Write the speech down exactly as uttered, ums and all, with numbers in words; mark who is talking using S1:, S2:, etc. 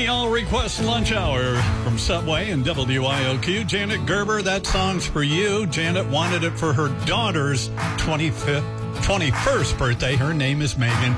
S1: All Request Lunch Hour from Subway and W I O Q. Janet Gerber, that song's for you. Janet wanted it for her daughter's twenty-fifth, twenty-first birthday. Her name is Megan.